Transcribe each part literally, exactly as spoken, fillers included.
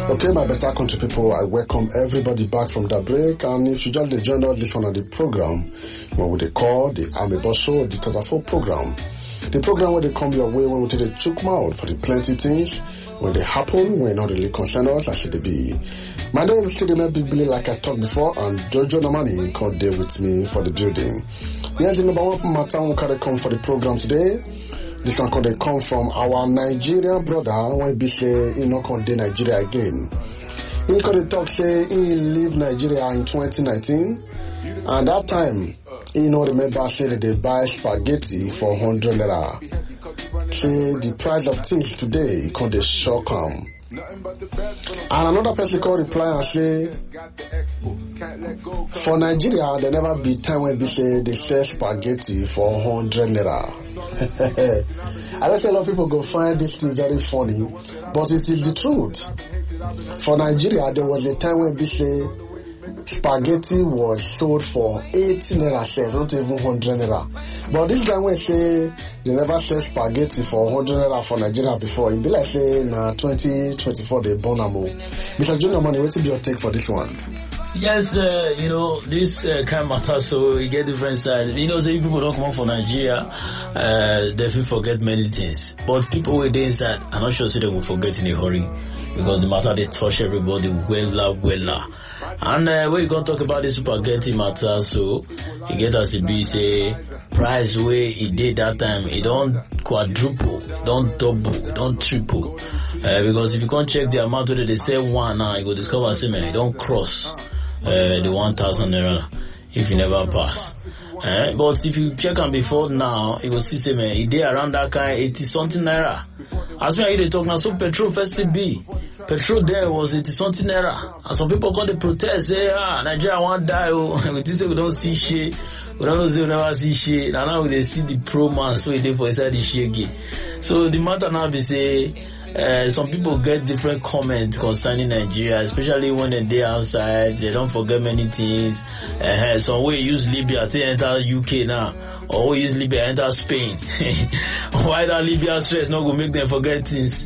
Okay, my better country people, I welcome everybody back from that break. And if you just joined us this one on the program, what would they call the Amebo Show, the Tatafo program? The program where they come your way when we take the chook mouth for the plenty things, when they happen, when not really concern us, as it be. My name is still the Big Billy, like I talked before, and Jojo Nomani come there with me for the building. Here's the number one matter we can come for the program today. This one could come from our Nigerian brother when we say he not come to Nigeria again. He could talk say he leave Nigeria in twenty nineteen, and that time he not remember say that they buy spaghetti for one hundred naira. Say the price of things today could they shock him. And another person could reply and say, for Nigeria, there never be time when they say they sell spaghetti for one hundred naira. I know a lot of people go find this thing very funny, but it is the truth. For Nigeria, there was a time when they say spaghetti was sold for eighty naira, seven, not even one hundred naira. But this guy will say they never sell spaghetti for one hundred naira for Nigeria before. It be like say na twenty twenty-four they born am. Mister Junior Money, what is your take for this one? Yes, uh, you know, this uh, kind of matter, so you get different sides. You know, so if people don't come out for Nigeria, uh, they will forget many things. But people who are inside, I'm not sure so they will forget in a hurry. Because the matter, they touch everybody well, well. And uh, when you gonna talk about the spaghetti matter, so you get as it be, say, price where it did that time, it don't quadruple, don't double, don't triple. Uh, because if you can't check the amount where they say one now, you go discover, say, man, it don't cross uh, the one thousand naira if you never pass. Uh, but if you check on before now, you will see, say, man, it did around that kind of eighty something naira. As me I they talk now, so petrol first to be. Petrol there was eighty something naira. And some people call the protest, say, ah, Nigeria won't die, oh. We say we don't see shit. We don't know say we never see shit. And now they see the pro man, so they for inside the shit again. So the matter now be say, Uh, some people get different comments concerning Nigeria, especially when they're outside. They don't forget many things. Uh, some way use Libya to enter U K now, or we use Libya enter Spain. Why that Libya stress not gonna make them forget things?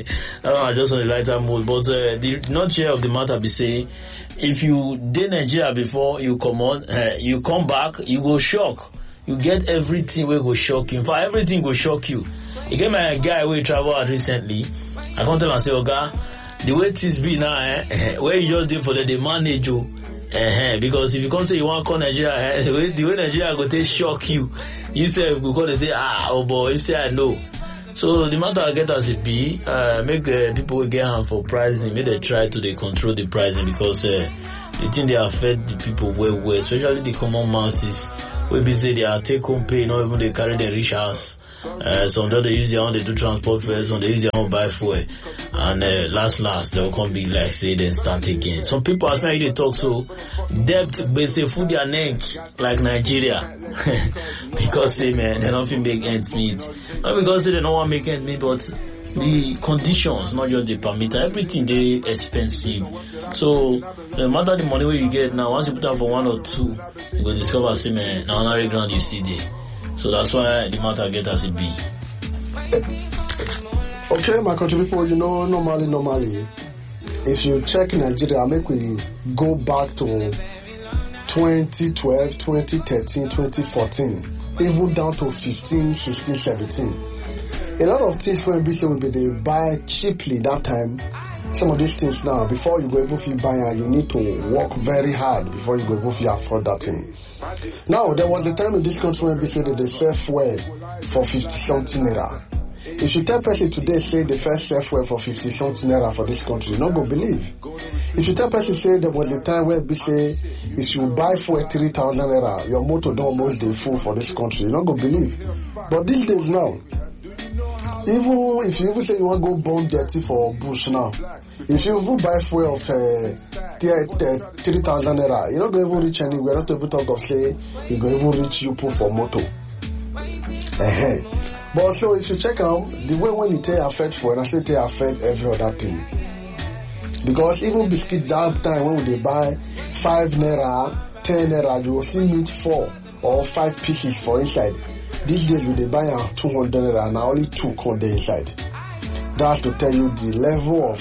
No, just on the lighter mood. But uh, the nutshell of the matter be say, if you did Nigeria before you come on, uh, you come back, you go shock. You get everything will go shock you. In fact, everything will shock you. You get my guy who travel out recently. I come tell him and say, Oga, the way things be now, eh, where you just did for the, the manage you. Eh, because if you come say you want to call Nigeria, eh, the way, the way Nigeria go take shock you, you say, you go to say, ah, oh boy, you say I know. So the matter I get as it be, uh, make the people get hand for pricing, make they try to they control the pricing because, uh, the thing they affect the people well, well, especially the common masses. We be say they are take home pay, not even they carry their rich house. Uh, some they use their own, they do transport fares, some they use their own buy fuel. And uh, last, last, they'll come be like say, then start again. Some people as me they talk so, debt, they say food their neck, like Nigeria. Because say, man, they don't feel make ends meet. Not because say they don't want to make ends meet, but the conditions, not just the permit, everything they expensive. So, no matter the money where you get now, once you put out for one or two, you go discover, say, man, now on ground you see there. So that's why the matter get as it be. Okay, my country people, you know, normally, normally, if you check Nigeria, make we go back to twenty twelve, twenty thirteen, twenty fourteen, even down to fifteen, sixteen, seventeen. A lot of things when B C will be they buy cheaply that time. Some of these things now, before you go able to buy and you need to work very hard before you go able to afford that thing. Now, there was a time in this country when they said that they sell fuel for fifty something naira. If you tell person today say they first sell fuel for fifty something naira for this country, you not go believe. If you tell person say there was a time where they say if you buy fuel three thousand naira, your motor don't almost dey full for this country, you not go believe. But these days now, even if you even say you want to go burn dirty for bush now, if you even buy fuel of uh, three thousand naira, you're not going to even reach anywhere. Not even talk of say you're going to even reach you put for motor. Uh-huh. But so if you check out the way when it affect fuel, I say it affect every other thing. Because even biscuit that time when they buy five naira, ten naira, you will still meet four or five pieces for inside. These days when they buy a two hundred naira, now only two come there inside. That's to tell you the level of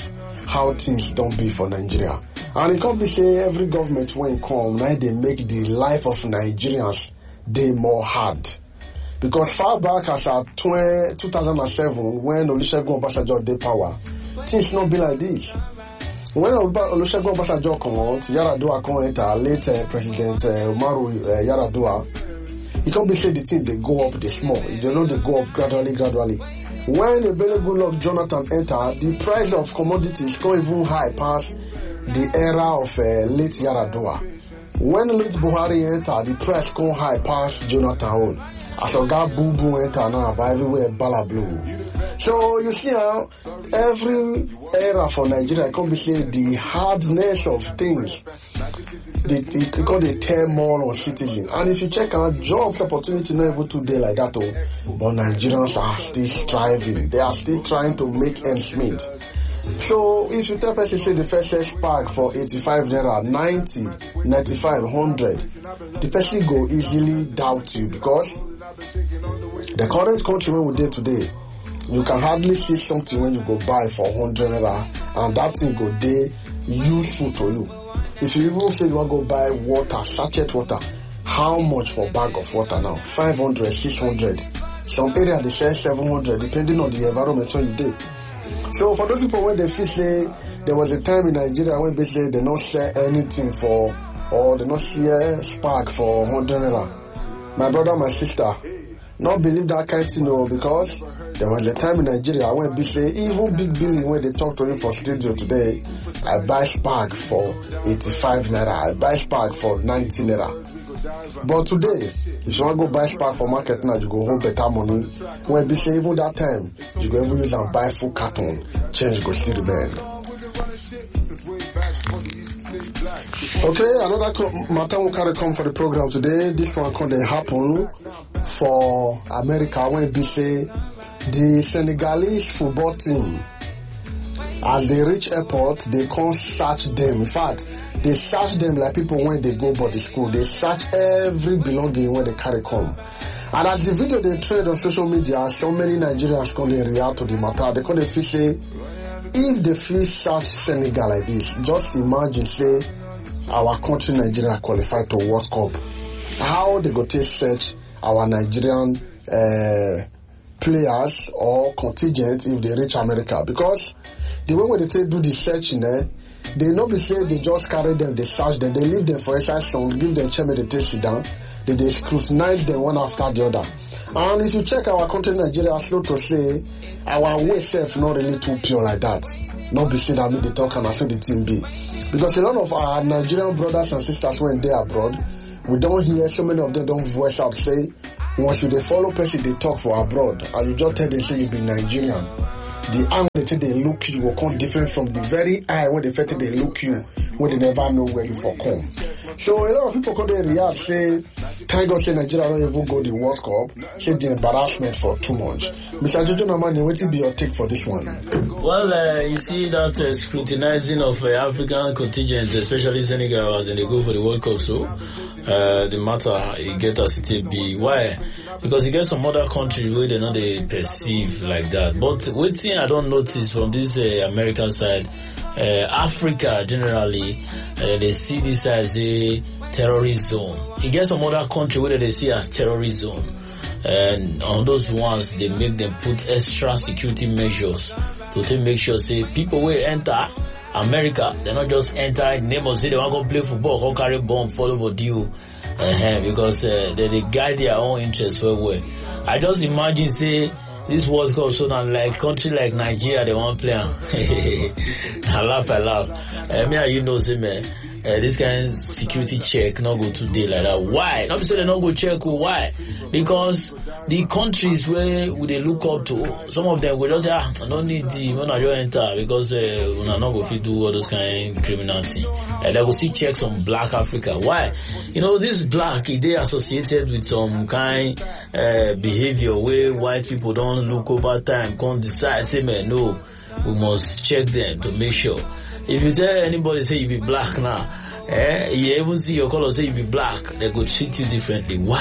how things don't be for Nigeria. And it can't be say every government when it come, now they make the life of Nigerians they more hard. Because far back as at two thousand seven, when Olusegun Obasanjo did power, things not be like this. When Olusegun Obasanjo come out, Yaradua come enter, later President uh, Umaru uh, Yaradua, it can't be say the thing they go up, they small. They know they go up gradually, gradually. When the very good luck Jonathan enter, the price of commodities go even high past the era of uh, late Yaradua. When late Buhari enter, the price go high past Jonathan own. As a guy boom boom enter now, by everywhere bala blue. So you see how every era for Nigeria can be say the hardness of things. They, they call the turmoil on citizens. And if you check out jobs opportunity not even today like that, oh, but Nigerians are still striving. They are still trying to make ends meet. So if you tell person say the first S pack for eighty-five naira, ninety, ninety-five, one hundred, the person go easily doubt you because the current country when we did today, you can hardly see something when you go buy for one hundred naira and that thing go dey useful to you. If you even say you want to go buy water, sachet water, how much for bag of water now? five hundred, six hundred. Some area they sell seven hundred depending on the environment where you did. So for those people when they feel say there was a time in Nigeria when they say they not sell anything for or they not sell spark for one hundred naira. My brother, my sister, not believe that kind of thing no, because there was a time in Nigeria when they say even big billing when they talk to you for studio today, I buy spark for eighty-five naira, I buy spark for ninety naira. But today, if you want to go buy spark for market now, you go home better money. When they say even that time, you go even use and buy full carton, change go still remain. Okay, another co- matter will carry come for the program today. This one can happen for America when they say the Senegalese football team, as they reach airport, they can't search them. In fact, they search them like people when they go body school. They search every belonging when they carry come. And as the video they trade on social media, so many Nigerians can they react to the matter. They can they feel say, if they feel search Senegal like this, just imagine say our country Nigeria qualified to World Cup. How they go take search our Nigerian uh, players or contingent if they reach America? Because the way when they say do the searching, eh, they not be say they just carry them, they search them, they leave them for exercise song, give them chair, they take sit down, then they scrutinize them one after the other. And if you check our country Nigeria, slow to say our way self not really too pure like that. Not be saying that me they talk and I feel the team be. Because a lot of our Nigerian brothers and sisters when they abroad, we don't hear so many of them don't voice out say once you they follow person they talk for abroad and you just tell them say you be Nigerian. The angle they say they look you will come different from the very eye when they feel they look you when they never know where you for come. So a lot of people come there react say thank God say Nigeria don't even go the World Cup, say the embarrassment for two months. Mister Jojo Namani, what will be your take for this one? Well, uh, you see that uh, scrutinizing of uh, African contingent, especially Senegal, as they go for the World Cup, so uh, the matter you get as it be. Why? Because you get some other countries where they know they perceive like that. But one thing I don't notice from this uh, American side, uh, Africa generally, uh, they see this as a terrorist zone. You get some other country where they see as terrorist zone. And on those ones, they make them put extra security measures to take make sure, say, people will enter America, they not just enter in the name of say they want to go play football, go carry bomb, follow what you, uh-huh, because uh, they, they guide their own interests very well. I just imagine, say, this World Cup, so now like country like Nigeria, they want to play. I laugh, I laugh. Uh, me and you know, say, man, uh, this kind of security check not go today like that. Why? Not say they not go check. Why? Because the countries where we they look up to, some of them will just say, ah, I don't need the when I just enter because uh, we are not going to do all those kind of criminal things. Uh, they will see checks on Black Africa. Why? You know, this black, they associated with some kind uh, behavior where white people don't look over time, can't decide, say, man, no, we must check them to make sure. If you tell anybody say you be black now, eh, you even see your color say you be black, they could treat you differently. Why?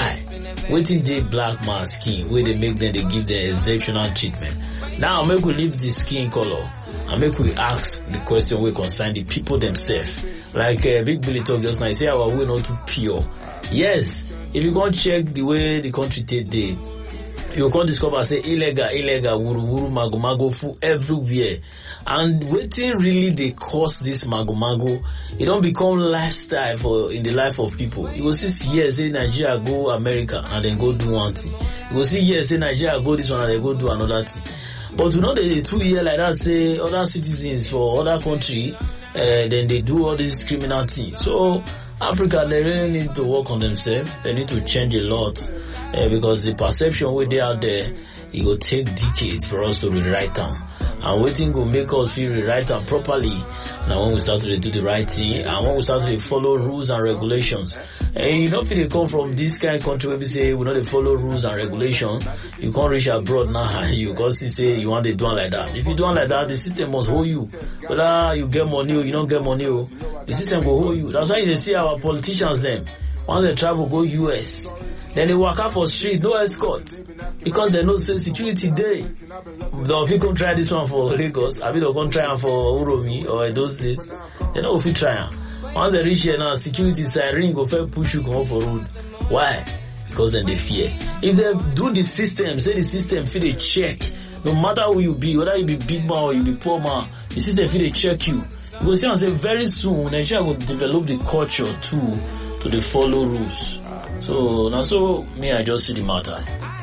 waiting the black man skin where they make them, they give them exceptional treatment. Now make we leave the skin color and make we ask the question we concern the people themselves. Like uh, Big Billy talk just now, he say our way not too pure. Yes, if you go check the way the country take day, you can discover say illegal, illegal, wuru wuru, mago mago full everywhere. And waiting really they cause this mago mago, it don't become lifestyle for in the life of people. You will see years say Nigeria go America and then go do one thing. You will see years say Nigeria go this one and then go do another thing. But you know the two year like that say other citizens for other country, uh, then they do all this criminal thing. So Africa, they really need to work on themselves. They need to change a lot uh, because the perception way they out there, it will take decades for us to rewrite them. And waiting will make us feel rewrite them properly. Now when we start to do the right thing and when we start to follow rules and regulations. And you know if they come from this kind of country where we say we know they follow rules and regulations, you can't reach abroad now you because you say you want to do it like that. If you do it like that, the system must hold you. Whether you get money or you don't get money, the system will hold you. That's why you see our politicians them. Once they travel go U S, then they walk out for street, no escort. Because they know say security day. The people try this one for Lagos, I mean they'll go try for Uromi or those states. They know if you try. Once they reach here now, security side ring go fair push you come up for road. Why? Because then they fear. If they do the system, say the system feel they check. No matter who you be, whether you be big man or you be poor man, the system feel they check you. You will see and say very soon Nigeria will develop the culture too to the follow rules. So now so me I just see the matter.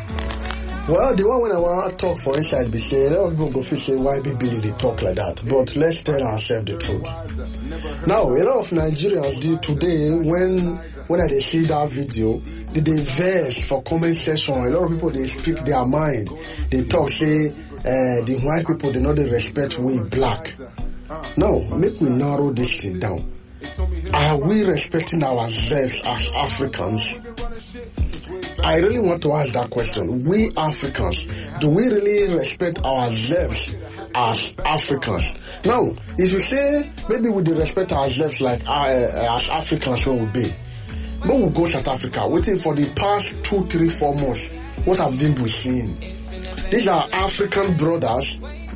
Well, the one when I want to talk for inside be say, a lot of people go feel say why be Billy they talk like that. But let's tell ourselves the truth. Now, a lot of Nigerians did today when when I see that video, did they verse for comment section. A lot of people they speak their mind. They talk say uh, the white people they know they respect we black. Now, make we narrow this thing down. Are we respecting ourselves as Africans? I really want to ask that question. We Africans, do we really respect ourselves as Africans? Now, if you say maybe we do respect ourselves like uh, as Africans, what would be? When we go South Africa, waiting for the past two, three, four months, what have been we seeing? These are African brothers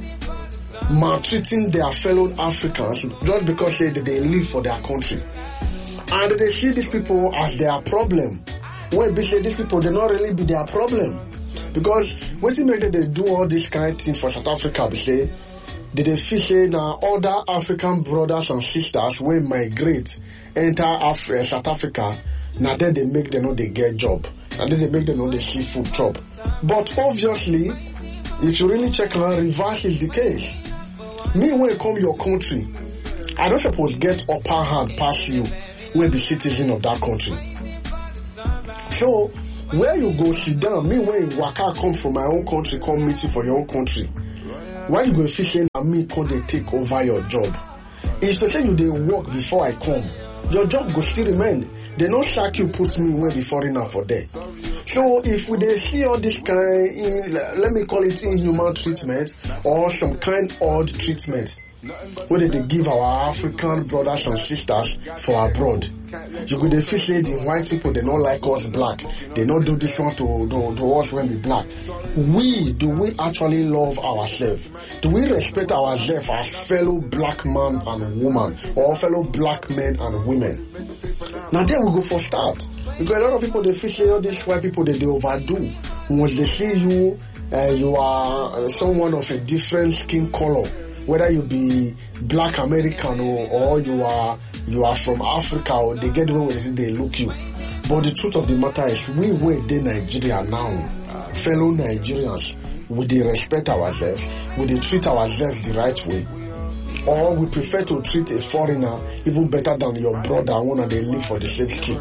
maltreating their fellow Africans just because they, they live for their country. And they see these people as their problem. When they say these people, they not really be their problem. Because when they make they do all this kind of thing for South Africa, they say, they, they feel say now other African brothers and sisters will migrate, enter Af- South Africa, now then they make them know they get job. And then they make them know they see food job. But obviously, if you really check out, reverse is the case. Me, when you come your country, I don't suppose get upper hand past you when be citizen of that country. So, where you go sit down, me when you waka come from my own country, come meet you for your own country. Why you go feel saying that me can they take over your job? If they say you they work before I come, your job go still remain. They no sack you put me where before enough for there. So if we they see all this kind, in, let me call it inhuman treatment or some kind odd treatment, whether they give our African brothers and sisters for abroad. You could feel say the white people they don't like us black. They don't do this one to, to, to us when we black. We, do we actually love ourselves? Do we respect ourselves as fellow black man and woman or fellow black men and women? Now there we go for start. Because a lot of people they feel say all these white people they, they overdo. Once they see you, uh, you are someone of a different skin color. Whether you be black American or, or you are you are from Africa or they get the way they look you. But the truth of the matter is we were in Nigeria now, fellow Nigerians, would they respect ourselves? Would they treat ourselves the right way? Or we prefer to treat a foreigner even better than your brother one and they live for the same street?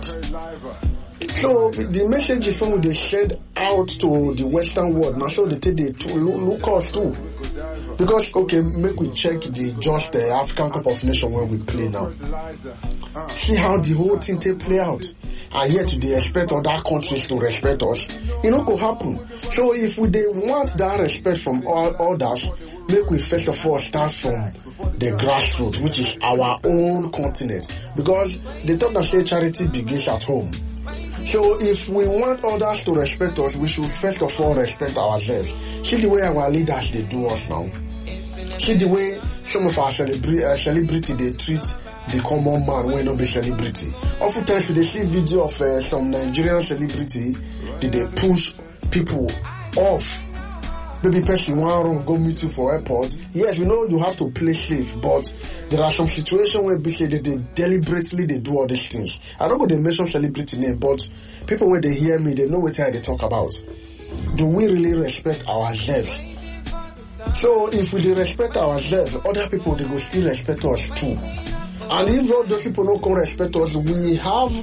So the message is when they send out to the Western world, now so they take the to look us too. Because, okay, make we check the just uh, African Cup of Nations where we play now. See how the whole thing take play out. And yet they expect other countries to respect us. It not go happen. So if we they want that respect from all others, make we first of all start from the grassroots, which is our own continent. Because they talk that say charity begins at home. So if we want others to respect us, we should first of all respect ourselves. See the way our leaders they do us now. See the way some of our celebra- uh, celebrity they treat the common man when not be celebrity. Oftentimes we see video of uh, some Nigerian celebrity that they push people off. Maybe person want to go meet you for airport. Yes, we know you have to play safe, but there are some situations where they, they deliberately they do all these things. I don't know they mention celebrity name, but people when they hear me, they know what they talk about. Do we really respect ourselves? So if we respect ourselves, other people they go still respect us too. And if all those people don't come respect us, we have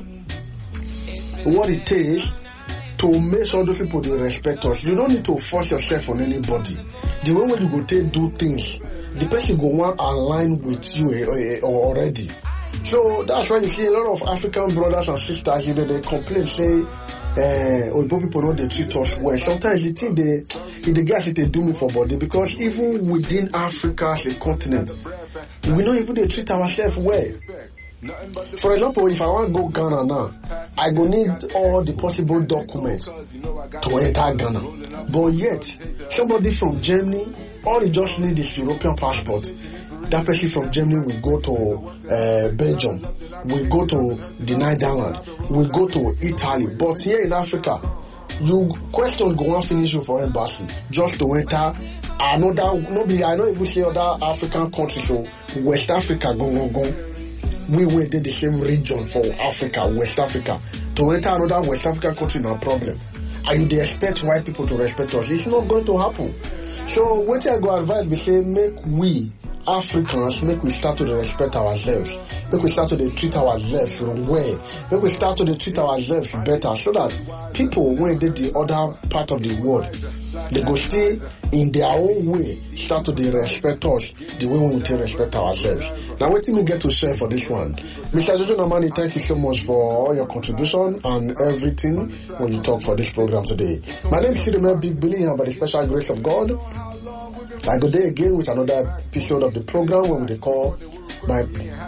what it takes to make sure those people they respect us. You don't need to force yourself on anybody. The way when you go take do things, the person go want align with you eh, eh, already. So that's why you see a lot of African brothers and sisters, you know, they complain, say, uh, oh, people know they treat us well. Sometimes the thing they, the guys they do me for body, because even within Africa as a continent, we know even they treat ourselves well. For example, if I want to go Ghana now, I go need all the possible documents to enter Ghana. But yet, somebody from Germany, all they just need is European passport. That person from Germany will go to uh, Belgium, will go to the Netherlands, will go to Italy. But here in Africa, you question go and finish you for embassy just to enter another. Nobody, I don't even say other African countries. So West Africa, go go go. We were in the same region for Africa, West Africa. To enter another West African country, no problem. And they expect white people to respect us. It's not going to happen. So what I go advise, we say, make we Africans, make we start to respect ourselves. Make we start to treat ourselves well. Make we start to treat ourselves better, so that people, when they the other part of the world, they go stay in their own way, start to respect us the way we will respect ourselves. Now, what do we get to share for this one? Mister Jojo Namani, thank you so much for all your contribution and everything when you talk for this program today. My name is Tidemel Big Billy, and by the special grace of God, I go there again with another episode of the program when they call my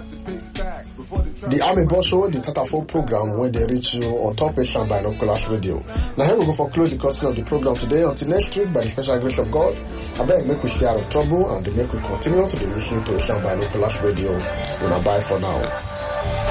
the Army Boss Show, the Tatafo program, when they reach you on Top H and Binoculars Radio. Now here we go for close the curtain of the program today. Until next week, by the special grace of God, I beg make we stay out of trouble and they make we continue to be listening to H and Binoculars Radio. We'll bye for now.